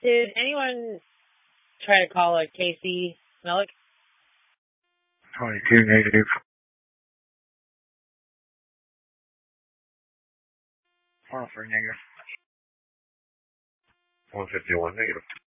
Did anyone try to call a Casey Millick? 22 negative. 103 negative. 151 negative.